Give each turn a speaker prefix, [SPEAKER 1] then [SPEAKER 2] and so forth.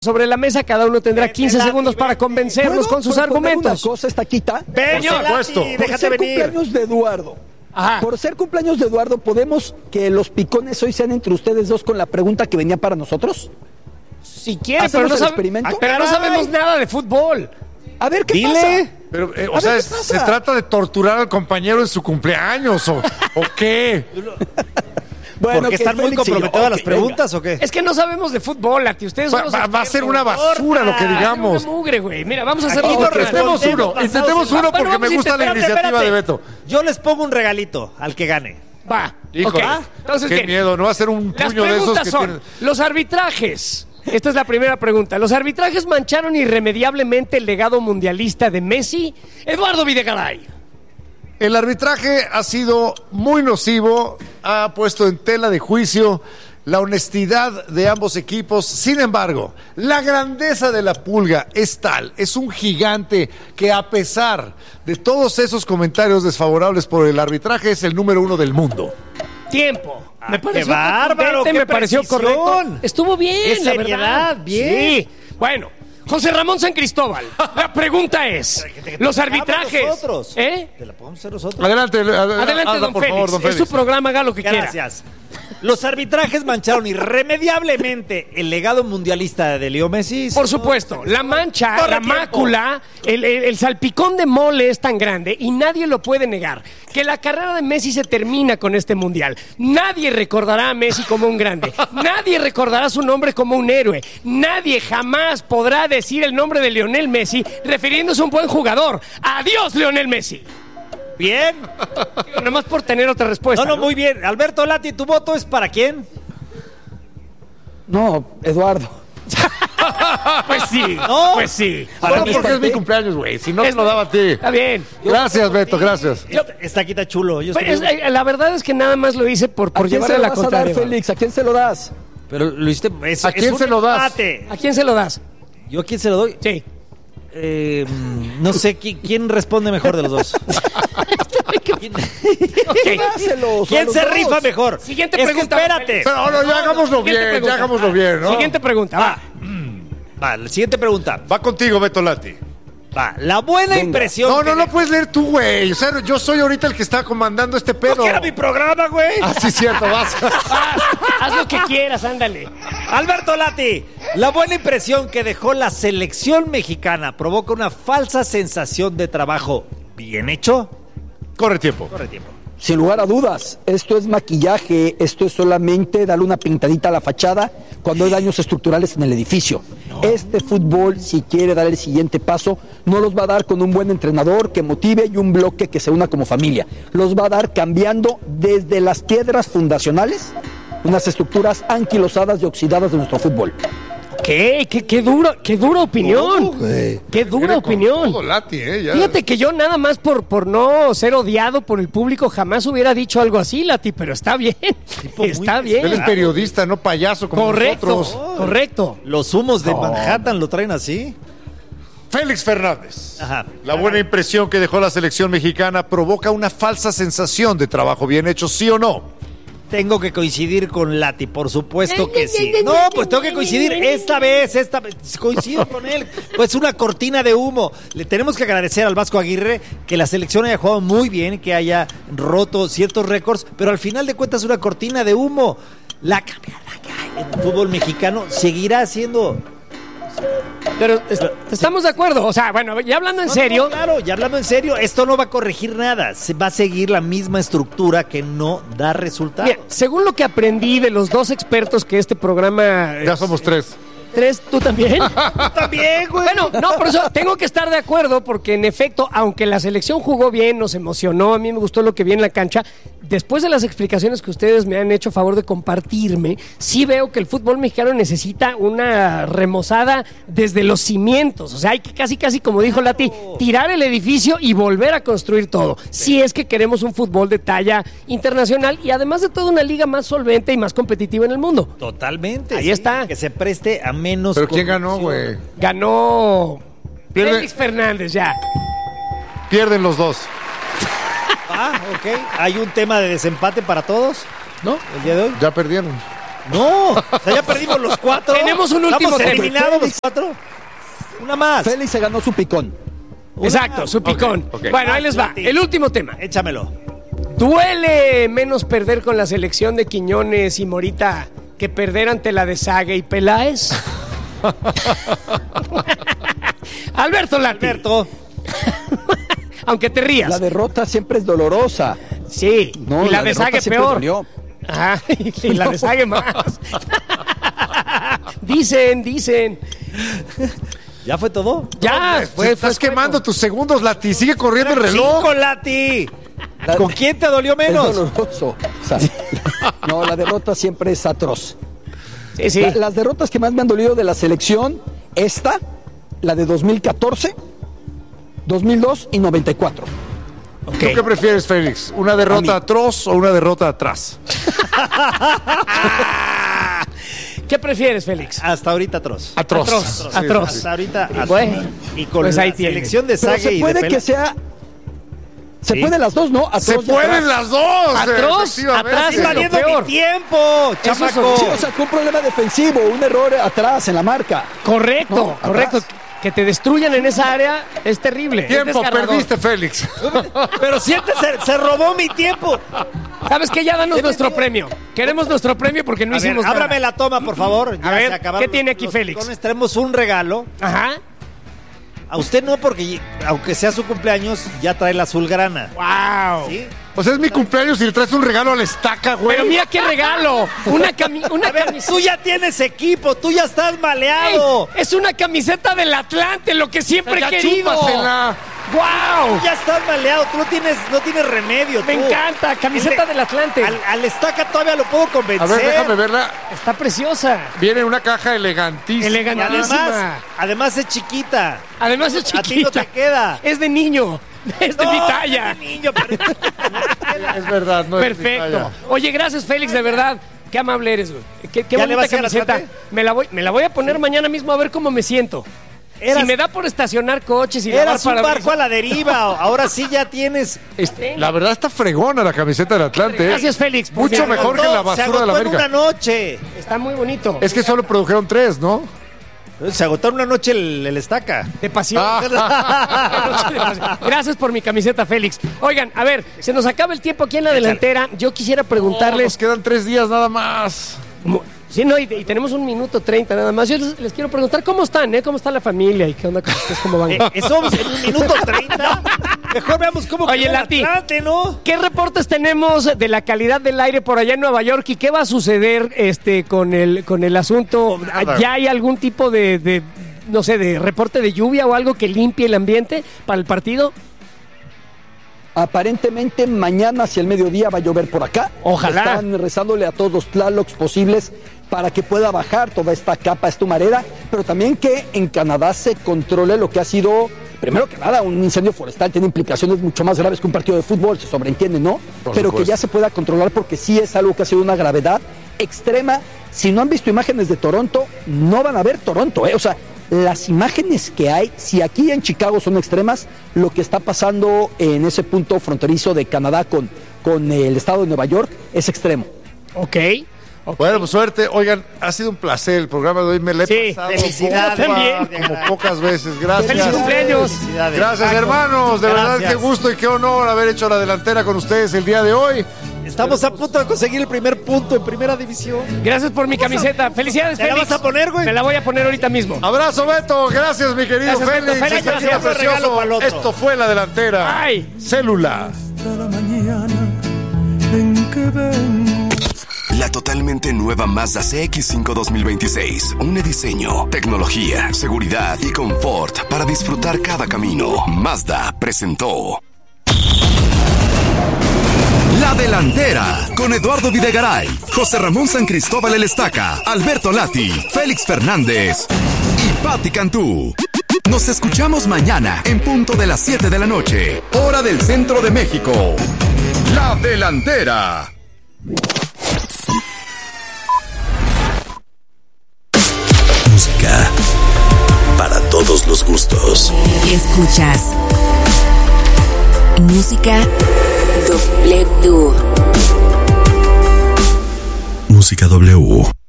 [SPEAKER 1] sobre la mesa, cada uno tendrá 15 segundos para convencernos con sus argumentos.
[SPEAKER 2] Una cosa, Estaquita.
[SPEAKER 1] Por
[SPEAKER 3] supuesto.
[SPEAKER 2] Por ser cumpleaños de Eduardo.
[SPEAKER 1] Ajá.
[SPEAKER 2] Por ser cumpleaños de Eduardo, ¿podemos que los picones hoy sean entre ustedes dos con la pregunta que venía para nosotros?
[SPEAKER 1] Si quiere, pero
[SPEAKER 2] ¿Hacemos el experimento?
[SPEAKER 1] pero no sabemos nada de fútbol.
[SPEAKER 2] A ver, ¿qué pasa?
[SPEAKER 3] Pero,
[SPEAKER 2] A ver, ¿qué pasa?
[SPEAKER 3] ¿se trata de torturar al compañero en su cumpleaños o qué?
[SPEAKER 2] Bueno,
[SPEAKER 4] ¿Porque están muy comprometidas las preguntas o qué?
[SPEAKER 1] Es que no sabemos de fútbol, Lati. Ustedes son los
[SPEAKER 3] Va a ser
[SPEAKER 1] expertos.
[SPEAKER 3] una basura lo que digamos.
[SPEAKER 1] Una mugre, güey. Mira, vamos a hacer
[SPEAKER 4] Aquí
[SPEAKER 1] lo
[SPEAKER 4] no
[SPEAKER 1] que
[SPEAKER 3] Intentemos uno porque me gusta la iniciativa de Beto.
[SPEAKER 4] Yo les pongo un regalito al que gane.
[SPEAKER 1] Va.
[SPEAKER 3] Híjole,
[SPEAKER 1] Ok. Entonces,
[SPEAKER 3] qué
[SPEAKER 1] bien.
[SPEAKER 3] miedo, no va a ser un
[SPEAKER 1] Las
[SPEAKER 3] puño de esos
[SPEAKER 1] preguntas
[SPEAKER 3] que
[SPEAKER 1] son,
[SPEAKER 3] tienen...
[SPEAKER 1] los arbitrajes. Esta es la primera pregunta. ¿Los arbitrajes mancharon irremediablemente el legado mundialista de Messi? Eduardo Videgaray.
[SPEAKER 3] El arbitraje ha sido muy nocivo, ha puesto en tela de juicio la honestidad de ambos equipos. Sin embargo, la grandeza de la Pulga es tal, es un gigante que a pesar de todos esos comentarios desfavorables por el arbitraje es el número 1 del mundo.
[SPEAKER 1] Tiempo. Me pareció
[SPEAKER 4] qué bárbaro,
[SPEAKER 1] contundente,
[SPEAKER 4] qué
[SPEAKER 1] me pareció
[SPEAKER 4] precisión.
[SPEAKER 1] correcto. Estuvo bien,
[SPEAKER 4] Qué
[SPEAKER 1] la
[SPEAKER 4] seriedad,
[SPEAKER 1] verdad.
[SPEAKER 4] bien.
[SPEAKER 1] Sí. Bueno, José Ramón San Cristóbal. La pregunta es, los arbitrajes.
[SPEAKER 4] Nosotros.
[SPEAKER 1] ¿Eh?
[SPEAKER 4] Te la podemos hacer nosotros.
[SPEAKER 3] Adelante,
[SPEAKER 1] Adelante, don
[SPEAKER 3] por
[SPEAKER 1] Félix.
[SPEAKER 3] favor, don
[SPEAKER 1] Es su
[SPEAKER 3] Félix.
[SPEAKER 1] programa, haga lo que quiera.
[SPEAKER 4] Gracias. Los arbitrajes mancharon irremediablemente el legado mundialista de Leo Messi.
[SPEAKER 1] Por supuesto, la mancha,
[SPEAKER 4] Corre
[SPEAKER 1] la
[SPEAKER 4] tiempo.
[SPEAKER 1] mácula, el salpicón de mole es tan grande y nadie lo puede negar. Que la carrera de Messi se termina con este mundial. Nadie recordará a Messi como un grande. Nadie recordará su nombre como un héroe. Nadie jamás podrá decir el nombre de Lionel Messi refiriéndose a un buen jugador. ¡Adiós, Lionel Messi!
[SPEAKER 4] Bien.
[SPEAKER 1] Nada más por tener otra respuesta.
[SPEAKER 4] No, muy bien. Alberto Lati, ¿tu voto es para quién?
[SPEAKER 2] No, Eduardo.
[SPEAKER 1] Pues sí,
[SPEAKER 4] No.
[SPEAKER 1] pues sí.
[SPEAKER 3] Solo
[SPEAKER 2] mí
[SPEAKER 3] porque es
[SPEAKER 2] está-
[SPEAKER 3] mi cumpleaños, güey. Si no, te
[SPEAKER 1] Es-
[SPEAKER 3] lo daba a ti.
[SPEAKER 1] Está bien.
[SPEAKER 3] Gracias, Beto, gracias.
[SPEAKER 4] Está quita chulo. Yo
[SPEAKER 1] Pues,
[SPEAKER 4] estoy-
[SPEAKER 1] la verdad es que nada más lo hice por
[SPEAKER 2] ¿A quién
[SPEAKER 1] llevarle
[SPEAKER 2] se lo
[SPEAKER 1] la
[SPEAKER 2] vas a dar,
[SPEAKER 1] contraria.
[SPEAKER 2] Félix? ¿A quién se lo das?
[SPEAKER 4] Pero lo hiciste.
[SPEAKER 3] ¿A quién
[SPEAKER 4] un
[SPEAKER 3] se lo das?
[SPEAKER 4] empate.
[SPEAKER 1] ¿A quién se lo das?
[SPEAKER 4] ¿Yo a quién se lo doy?
[SPEAKER 1] Sí.
[SPEAKER 4] No sé quién responde mejor de los dos. ¿Quién,
[SPEAKER 2] Dáselos, a
[SPEAKER 4] quién
[SPEAKER 2] los
[SPEAKER 4] se
[SPEAKER 2] dos.
[SPEAKER 4] rifa mejor?
[SPEAKER 1] Siguiente
[SPEAKER 4] Es que
[SPEAKER 1] pregunta,
[SPEAKER 4] espérate.
[SPEAKER 1] Félix.
[SPEAKER 3] Pero no, ya hagámoslo
[SPEAKER 1] Siguiente
[SPEAKER 3] bien,
[SPEAKER 1] pregunta.
[SPEAKER 3] ya hagámoslo bien, ¿no?
[SPEAKER 1] Siguiente pregunta, va.
[SPEAKER 4] Va, la siguiente pregunta.
[SPEAKER 3] Va contigo, Beto Lati.
[SPEAKER 4] Va, la buena
[SPEAKER 2] Venga.
[SPEAKER 4] impresión.
[SPEAKER 3] No,
[SPEAKER 4] que
[SPEAKER 3] no, no
[SPEAKER 4] dejó-
[SPEAKER 3] puedes leer tú, güey. O sea, yo soy ahorita el que está comandando este pedo.
[SPEAKER 4] ¿No que era mi programa, güey?
[SPEAKER 3] Ah, sí, cierto, vas.
[SPEAKER 1] Haz lo que quieras, ándale.
[SPEAKER 4] Alberto Lati, la buena impresión que dejó la selección mexicana provoca una falsa sensación de trabajo bien hecho.
[SPEAKER 3] Corre tiempo.
[SPEAKER 4] Corre tiempo.
[SPEAKER 2] Sin lugar a dudas, esto es maquillaje, esto es solamente darle una pintadita a la fachada cuando hay daños estructurales en el edificio. Este fútbol, si quiere dar el siguiente paso, no los va a dar con un buen entrenador que motive y un bloque que se una como familia. Los va a dar cambiando desde las piedras fundacionales unas estructuras anquilosadas y oxidadas de nuestro fútbol.
[SPEAKER 1] Qué dura opinión. Qué dura
[SPEAKER 3] Viene con
[SPEAKER 1] opinión.
[SPEAKER 3] todo, Lati, ya.
[SPEAKER 1] Fíjate que yo nada más por no ser odiado por el público jamás hubiera dicho algo así, Lati, pero está bien. Está
[SPEAKER 3] Él es
[SPEAKER 1] bien.
[SPEAKER 3] periodista, no payaso como
[SPEAKER 1] Correcto,
[SPEAKER 3] nosotros.
[SPEAKER 1] correcto.
[SPEAKER 4] Los humos de Manhattan lo traen así.
[SPEAKER 3] Félix Fernández.
[SPEAKER 4] Ajá.
[SPEAKER 3] La buena impresión que dejó la selección mexicana provoca una falsa sensación de trabajo bien hecho, ¿sí o no?
[SPEAKER 4] Tengo que coincidir con Lati, por supuesto que sí. No, pues tengo que coincidir esta vez, coincido con él. Pues una cortina de humo. Le tenemos que agradecer al Vasco Aguirre que la selección haya jugado muy bien, que haya roto ciertos récords, pero al final de cuentas una cortina de humo. La cambiada que hay en el fútbol mexicano seguirá siendo...
[SPEAKER 1] Pero estamos de acuerdo. O sea, bueno, ya hablando en serio.
[SPEAKER 4] No, claro, ya hablando en serio, esto no va a corregir nada. Se va a seguir la misma estructura que no da resultados.
[SPEAKER 1] Mira, según lo que aprendí de los dos expertos que este programa...
[SPEAKER 3] Ya somos tres.
[SPEAKER 1] ¿Tres? ¿Tú también?
[SPEAKER 4] También, güey.
[SPEAKER 1] Bueno, no, por eso tengo que estar de acuerdo, porque en efecto, aunque la selección jugó bien, nos emocionó, a mí me gustó lo que vi en la cancha, después de las explicaciones que ustedes me han hecho favor de compartirme, sí veo que el fútbol mexicano necesita una remozada desde los cimientos. O sea, hay que casi como dijo Lati, tirar el edificio y volver a construir todo. Si es que queremos un fútbol de talla internacional y además de todo una liga más solvente y más competitiva en el mundo.
[SPEAKER 4] Totalmente.
[SPEAKER 1] Ahí está.
[SPEAKER 4] Que se preste a menos.
[SPEAKER 3] ¿Pero quién ganó,
[SPEAKER 4] corrupción.
[SPEAKER 3] güey?
[SPEAKER 1] Ganó
[SPEAKER 3] Pierde-
[SPEAKER 1] Félix Fernández, ya.
[SPEAKER 3] Pierden los dos.
[SPEAKER 4] Ah, ok. ¿Hay un tema de desempate para todos?
[SPEAKER 3] ¿No?
[SPEAKER 4] El día de hoy.
[SPEAKER 3] Ya perdieron.
[SPEAKER 4] No, o sea, ya perdimos los 4.
[SPEAKER 1] Tenemos un último
[SPEAKER 4] ¿Estamos
[SPEAKER 1] tema.
[SPEAKER 4] eliminados los 4? Una más.
[SPEAKER 2] Félix se ganó su picón.
[SPEAKER 1] Exacto, su picón.
[SPEAKER 3] ok.
[SPEAKER 1] Bueno, ahí les va. El último tema.
[SPEAKER 4] Échamelo.
[SPEAKER 1] ¿Duele menos perder con la selección de Quiñones y Morita que perder ante la de Sague y Peláez? Alberto Lati.
[SPEAKER 4] Alberto.
[SPEAKER 1] Aunque te rías.
[SPEAKER 2] La derrota siempre es dolorosa.
[SPEAKER 1] Sí,
[SPEAKER 2] No,
[SPEAKER 1] y la de
[SPEAKER 2] derrota
[SPEAKER 1] Sague
[SPEAKER 2] siempre
[SPEAKER 1] peor.
[SPEAKER 2] dolió.
[SPEAKER 1] Ajá, y la de Sague más. Dicen.
[SPEAKER 4] ¿Ya fue todo?
[SPEAKER 1] Ya,
[SPEAKER 3] Estás quemando tus segundos, Lati. Sigue corriendo el reloj.
[SPEAKER 4] 5, Lati.
[SPEAKER 2] La-
[SPEAKER 4] ¿Con quién te dolió
[SPEAKER 2] Es
[SPEAKER 4] menos?
[SPEAKER 2] doloroso. O sea, no, la derrota siempre es atroz.
[SPEAKER 1] Sí.
[SPEAKER 2] Las derrotas que más me han dolido de la selección, esta, la de 2014, 2002 y 94.
[SPEAKER 1] Ok.
[SPEAKER 3] ¿Tú qué prefieres, Félix? ¿Una derrota
[SPEAKER 2] A mí.
[SPEAKER 3] atroz o una derrota atrás?
[SPEAKER 1] ¿Qué prefieres, Félix?
[SPEAKER 4] Hasta ahorita atroz.
[SPEAKER 3] Atroz.
[SPEAKER 1] Atroz.
[SPEAKER 4] Hasta ahorita atroz.
[SPEAKER 1] Bueno,
[SPEAKER 4] Y con
[SPEAKER 1] pues
[SPEAKER 4] la
[SPEAKER 1] ahí tiene.
[SPEAKER 4] selección de
[SPEAKER 2] Pero
[SPEAKER 4] Sague
[SPEAKER 2] se
[SPEAKER 4] y de
[SPEAKER 2] puede que
[SPEAKER 4] Peláez.
[SPEAKER 2] sea... Se
[SPEAKER 4] Sí.
[SPEAKER 2] pueden las dos, ¿no? Atroz
[SPEAKER 3] Se
[SPEAKER 2] y
[SPEAKER 3] pueden
[SPEAKER 2] atrás.
[SPEAKER 3] las dos.
[SPEAKER 1] Atroz,
[SPEAKER 3] efectivamente.
[SPEAKER 1] atrás,
[SPEAKER 4] Estás invadiendo
[SPEAKER 1] lo peor.
[SPEAKER 4] mi tiempo,
[SPEAKER 1] Eso
[SPEAKER 4] chamaco.
[SPEAKER 2] Sí, o sea, que un problema defensivo, un error atrás en la marca.
[SPEAKER 1] Correcto,
[SPEAKER 2] No,
[SPEAKER 1] correcto.
[SPEAKER 2] atrás.
[SPEAKER 1] Que te destruyan en esa área es terrible. es
[SPEAKER 3] Tiempo,
[SPEAKER 1] desgarrador.
[SPEAKER 3] perdiste, Félix.
[SPEAKER 4] Pero siéntese, se robó mi tiempo.
[SPEAKER 1] ¿Sabes qué? Ya danos nuestro premio. Queremos nuestro premio porque no
[SPEAKER 4] A ver,
[SPEAKER 1] hicimos nada.
[SPEAKER 4] ábrame la toma, por favor. Ya
[SPEAKER 1] ver,
[SPEAKER 4] se acabaron
[SPEAKER 1] ¿qué tiene
[SPEAKER 4] los-
[SPEAKER 1] aquí
[SPEAKER 4] los
[SPEAKER 1] Félix?
[SPEAKER 4] picones. Tenemos un regalo.
[SPEAKER 1] Ajá.
[SPEAKER 4] A usted no, porque aunque sea su cumpleaños, ya trae la azulgrana.
[SPEAKER 1] Wow.
[SPEAKER 4] ¿Sí?
[SPEAKER 3] O sea, es mi cumpleaños y le traes un regalo a la estaca, güey.
[SPEAKER 1] Pero mira qué regalo. Una
[SPEAKER 4] A ver,
[SPEAKER 1] camiseta.
[SPEAKER 4] tú ya tienes equipo, tú ya estás maleado.
[SPEAKER 1] Es una camiseta del Atlante, lo que siempre
[SPEAKER 3] Ya
[SPEAKER 1] he querido.
[SPEAKER 3] chúpasela.
[SPEAKER 1] ¡Wow!
[SPEAKER 4] Tú ya estás maleado, tú no tienes remedio.
[SPEAKER 1] Me
[SPEAKER 4] tú.
[SPEAKER 1] encanta, camiseta del Atlante.
[SPEAKER 4] Al estaca todavía lo puedo convencer.
[SPEAKER 3] A ver, déjame verla.
[SPEAKER 1] Está preciosa.
[SPEAKER 3] Viene en una caja elegantísima.
[SPEAKER 4] Y
[SPEAKER 1] Elegantísima.
[SPEAKER 4] además es chiquita.
[SPEAKER 1] Además es
[SPEAKER 4] A ti no
[SPEAKER 1] chiquita.
[SPEAKER 4] te queda.
[SPEAKER 1] Es de niño. Es de mi talla.
[SPEAKER 4] es de niño, pero-
[SPEAKER 3] Es verdad, no es mi
[SPEAKER 1] Perfecto.
[SPEAKER 3] talla.
[SPEAKER 1] Oye, gracias, Félix, de verdad. Qué amable eres, güey. Qué
[SPEAKER 4] ¿Ya le
[SPEAKER 1] bonita
[SPEAKER 4] vas a ir a
[SPEAKER 1] camiseta.
[SPEAKER 4] Atlante?
[SPEAKER 1] Me la voy a poner mañana mismo a ver cómo me siento.
[SPEAKER 4] Eras-
[SPEAKER 1] Si me da por estacionar coches y
[SPEAKER 4] Eras un
[SPEAKER 1] lavar
[SPEAKER 4] barco a la deriva. Ahora sí ya tienes.
[SPEAKER 3] La verdad está fregona la camiseta del Atlante.
[SPEAKER 1] Gracias, Félix. por
[SPEAKER 3] Mucho
[SPEAKER 1] mi-
[SPEAKER 3] mejor que la
[SPEAKER 4] Se
[SPEAKER 3] basura de
[SPEAKER 4] agotó
[SPEAKER 3] la
[SPEAKER 4] en una
[SPEAKER 3] América.
[SPEAKER 4] noche.
[SPEAKER 1] Está muy bonito.
[SPEAKER 3] Es que solo produjeron 3, ¿no?
[SPEAKER 4] Se agotó en una noche el estaca.
[SPEAKER 1] De pasión.
[SPEAKER 3] Ah.
[SPEAKER 1] Gracias por mi camiseta, Félix. Oigan, a ver, se nos acaba el tiempo aquí en la delantera. Yo quisiera preguntarles.
[SPEAKER 3] Nos quedan 3 días nada más.
[SPEAKER 1] Sí, no, y tenemos 1 minuto 30 nada más. Yo les quiero preguntar cómo están, ¿eh? ¿Cómo está la familia y qué onda con ustedes? ¿Cómo van?
[SPEAKER 4] Eso en 1 minuto 30. Mejor veamos cómo
[SPEAKER 1] Oye,
[SPEAKER 4] quedó el
[SPEAKER 1] Lati.
[SPEAKER 4] Atlante, ¿no?
[SPEAKER 1] ¿Qué reportes tenemos de la calidad del aire por allá en Nueva York y qué va a suceder con el asunto?
[SPEAKER 3] Nada.
[SPEAKER 1] ¿Ya hay algún tipo de no sé, de reporte de lluvia o algo que limpie el ambiente para el partido?
[SPEAKER 2] Aparentemente mañana hacia el mediodía va a llover por acá.
[SPEAKER 1] Ojalá.
[SPEAKER 2] Están rezándole a todos los Tlalocs posibles para que pueda bajar toda esta capa, esta humareda, pero también que en Canadá se controle lo que ha sido, primero que nada, un incendio forestal. Tiene implicaciones mucho más graves que un partido de fútbol, se sobreentiende, ¿no?
[SPEAKER 3] Por
[SPEAKER 2] Pero que
[SPEAKER 3] supuesto.
[SPEAKER 2] ya se pueda controlar porque sí es algo que ha sido una gravedad extrema. Si no han visto imágenes de Toronto, no van a ver Toronto, ¿eh? O sea, las imágenes que hay, si aquí en Chicago son extremas, lo que está pasando en ese punto fronterizo de Canadá con el estado de Nueva York es extremo.
[SPEAKER 1] Ok.
[SPEAKER 3] Bueno, pues suerte. Oigan, ha sido un placer el programa de hoy. Me lo he
[SPEAKER 1] Sí,
[SPEAKER 3] pasado
[SPEAKER 4] felicidades.
[SPEAKER 3] bomba,
[SPEAKER 1] También.
[SPEAKER 3] como pocas veces. Gracias.
[SPEAKER 1] ¡Feliz cumpleaños!
[SPEAKER 4] Felicidades.
[SPEAKER 3] Gracias, hermanos. De verdad,
[SPEAKER 4] Gracias.
[SPEAKER 3] qué gusto y qué honor haber hecho la delantera con ustedes el día de hoy.
[SPEAKER 4] Estamos a punto de conseguir el primer punto en primera división.
[SPEAKER 1] Gracias por mi camiseta. Felicidades,
[SPEAKER 4] ¿Te la
[SPEAKER 1] Félix.
[SPEAKER 4] vas a poner, güey?
[SPEAKER 1] Me la voy a poner ahorita mismo.
[SPEAKER 3] Abrazo, Beto. Gracias, mi querido
[SPEAKER 1] Gracias,
[SPEAKER 3] Félix.
[SPEAKER 1] Beto. Félix,
[SPEAKER 3] Está
[SPEAKER 1] gracias.
[SPEAKER 3] siendo
[SPEAKER 4] Un regalo para el otro.
[SPEAKER 3] Esto fue la delantera.
[SPEAKER 1] Ay.
[SPEAKER 3] Célula.
[SPEAKER 5] Hasta la mañana en que vengo.
[SPEAKER 6] La totalmente nueva Mazda CX-5 2026. Un diseño, tecnología, seguridad y confort para disfrutar cada camino. Mazda presentó La Delantera con Eduardo Videgaray, José Ramón San Cristóbal El Estaca, Alberto Lati, Félix Fernández y Patti Cantú. Nos escuchamos mañana en punto de las 7 de la noche, hora del centro de México. La Delantera.
[SPEAKER 7] Música para todos los gustos.
[SPEAKER 8] Escuchas Música W.
[SPEAKER 7] Música W.